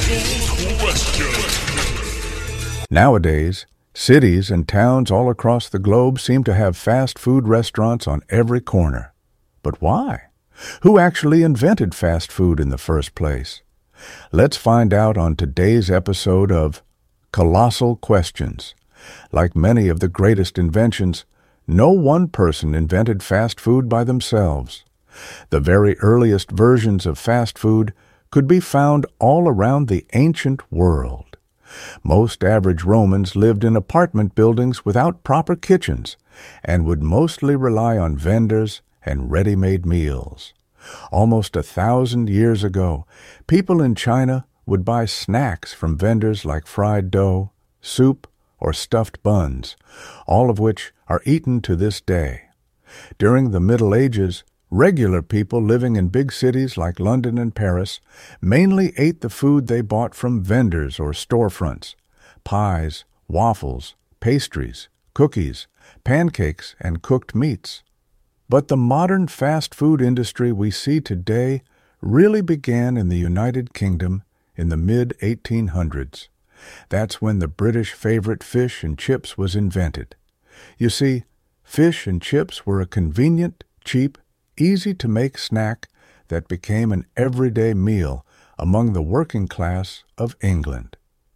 Nowadays, cities and towns all across the globe seem to have fast food restaurants on every corner. But why? Who actually invented fast food in the first place? Let's find out on today's episode of Colossal Questions. Like many of the greatest inventions, no one person invented fast food by themselves. The very earliest versions of fast food could be found all around the ancient world. Most average Romans lived in apartment buildings without proper kitchens and would mostly rely on vendors and ready-made meals. Almost 1,000 years ago, people in China would buy snacks from vendors like fried dough, soup, or stuffed buns, all of which are eaten to this day. During the Middle Ages, regular people living in big cities like London and Paris mainly ate the food they bought from vendors or storefronts: pies, waffles, pastries, cookies, pancakes, and cooked meats. But the modern fast food industry we see today really began in the United Kingdom in the mid-1800s. That's when the British favorite fish and chips was invented. You see, fish and chips were a convenient, cheap, easy-to-make snack that became an everyday meal among the working class of England.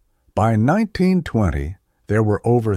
By 1920, there were over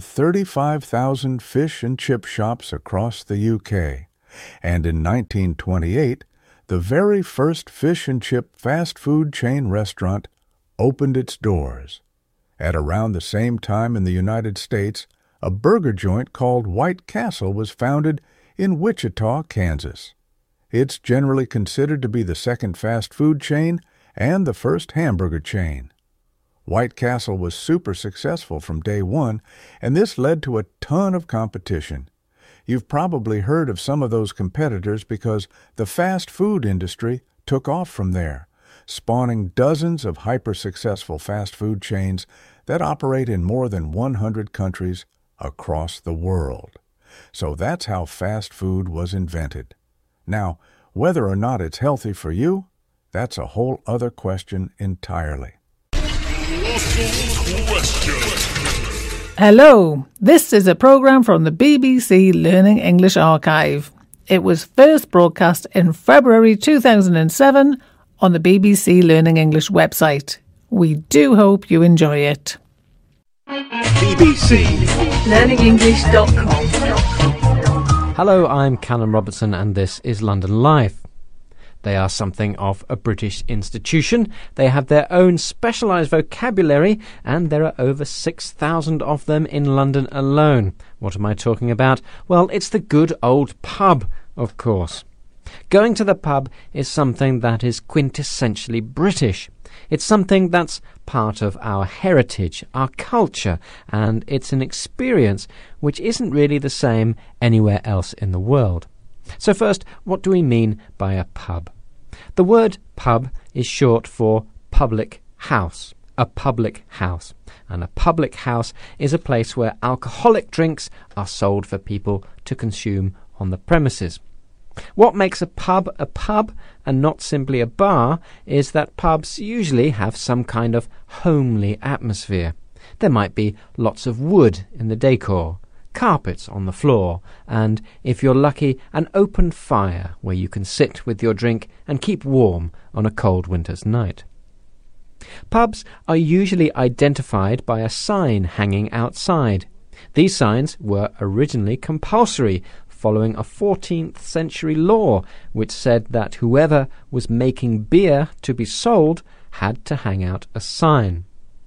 35,000 fish and chip shops across the UK, and in 1928, the very first fish and chip fast food chain restaurant opened its doors. At around the same time in the United States, a burger joint called White Castle was founded in Wichita, Kansas. It's generally considered to be the second fast food chain and the first hamburger chain. White Castle was super successful from day one, and this led to a ton of competition. You've probably heard of some of those competitors because the fast food industry took off from there, spawning dozens of hyper-successful fast food chains that operate in more than 100 countries across the world. So that's how fast food was invented. Now, whether or not it's healthy for you, that's a whole other question entirely. Hello, this is a programme from the BBC Learning English Archive. It was first broadcast in February 2007 on the BBC Learning English website. We do hope you enjoy it. BBC learningenglish.com. Hello, I'm Callum Robertson and this is London Life. They are something of a British institution. They have their own specialised vocabulary and there are over 6,000 of them in London alone. What am I talking about? Well, it's the good old pub, of course. Going to the pub is something that is quintessentially British. It's something that's part of our heritage, our culture, and it's an experience which isn't really the same anywhere else in the world. So first, what do we mean by a pub? The word pub is short for public house, a public house. And a public house is a place where alcoholic drinks are sold for people to consume on the premises. What makes a pub and not simply a bar is that pubs usually have some kind of homely atmosphere. There might be lots of wood in the decor, carpets on the floor, and, if you're lucky, an open fire where you can sit with your drink and keep warm on a cold winter's night. Pubs are usually identified by a sign hanging outside. These signs were originally compulsory, following a 14th century law which said that whoever was making beer to be sold had to hang out a sign.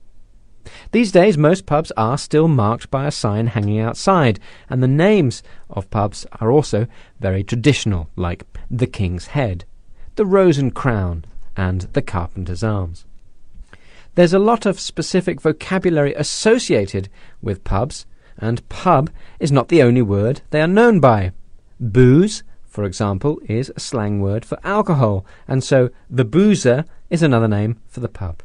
These days most pubs are still marked by a sign hanging outside, and the names of pubs are also very traditional, like the King's Head, the Rose and Crown, and the Carpenter's Arms. There's a lot of specific vocabulary associated with pubs, and pub is not the only word they are known by. Booze, for example, is a slang word for alcohol, and so the boozer is another name for the pub.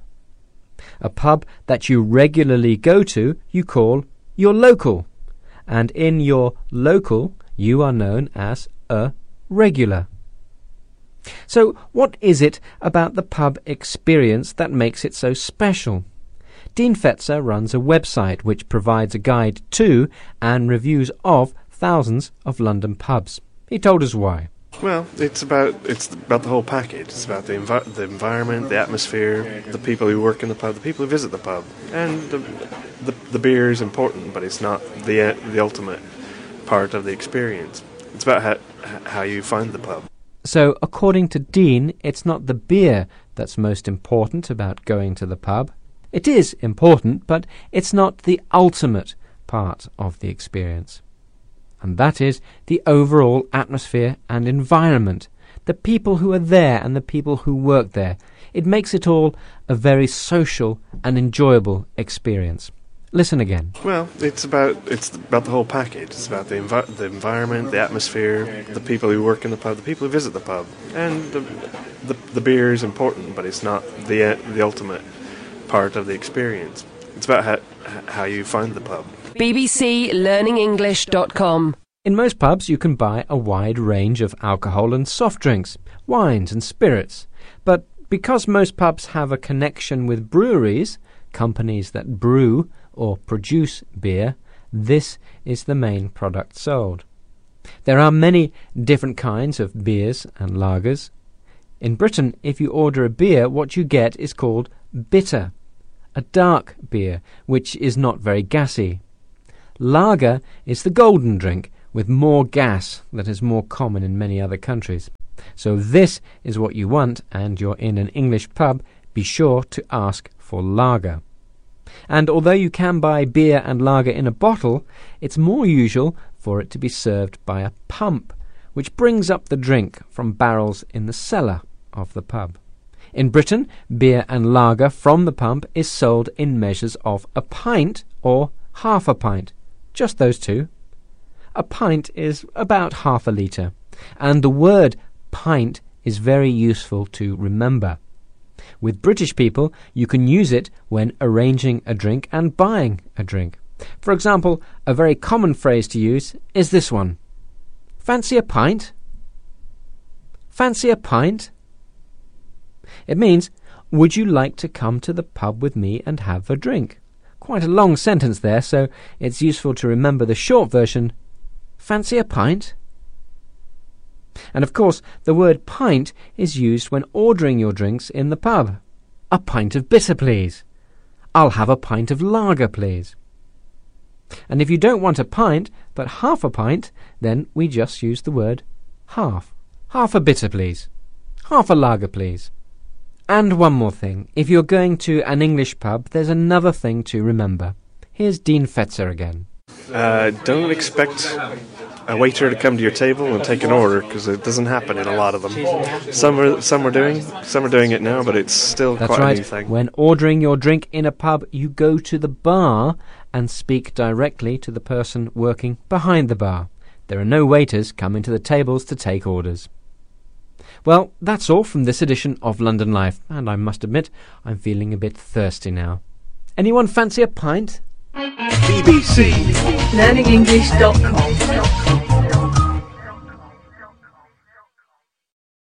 A pub that you regularly go to you call your local, and in your local you are known as a regular. So what is it about the pub experience that makes it so special? Dean Fetzer runs a website which provides a guide to and reviews of thousands of London pubs. He told us why. Well, it's about the whole package. It's about the environment, the atmosphere, the people who work in the pub, the people who visit the pub, and the beer is important, but it's not the ultimate part of the experience. It's about how you find the pub. So, according to Dean, it's not the beer that's most important about going to the pub. It is important, but it's not the ultimate part of the experience. And that is the overall atmosphere and environment, the people who are there and the people who work there. It makes it all a very social and enjoyable experience. Listen again. Well, it's about the whole package. It's about the environment, the atmosphere, the people who work in the pub, the people who visit the pub, and the beer is important, but it's not the ultimate part of the experience. It's about how you find the pub. bbclearningenglish.com. In most pubs you can buy a wide range of alcohol and soft drinks, wines and spirits. But because most pubs have a connection with breweries, companies that brew or produce beer, this is the main product sold. There are many different kinds of beers and lagers. In Britain, if you order a beer, what you get is called bitter, a dark beer, which is not very gassy. Lager is the golden drink, with more gas that is more common in many other countries. So this is what you want, and you're in an English pub, be sure to ask for lager. And although you can buy beer and lager in a bottle, it's more usual for it to be served by a pump, which brings up the drink from barrels in the cellar of the pub. In Britain, beer and lager from the pump is sold in measures of a pint or half a pint. Just those two. A pint is about half a litre, and the word pint is very useful to remember. With British people, you can use it when arranging a drink and buying a drink. For example, a very common phrase to use is this one. Fancy a pint? Fancy a pint? It means, would you like to come to the pub with me and have a drink? Quite a long sentence there, so it's useful to remember the short version. Fancy a pint? And of course, the word pint is used when ordering your drinks in the pub. A pint of bitter, please. I'll have a pint of lager, please. And if you don't want a pint, but half a pint, then we just use the word half. Half a bitter, please. Half a lager, please. And one more thing. If you're going to an English pub, there's another thing to remember. Here's Dean Fetzer again. Don't expect a waiter to come to your table and take an order, because it doesn't happen in a lot of them. Some are doing it now, but it's still That's quite right. a new thing. When ordering your drink in a pub, you go to the bar and speak directly to the person working behind the bar. There are no waiters coming to the tables to take orders. Well, that's all from this edition of London Life, and I must admit, I'm feeling a bit thirsty now. Anyone fancy a pint? BBC Learningenglish.com.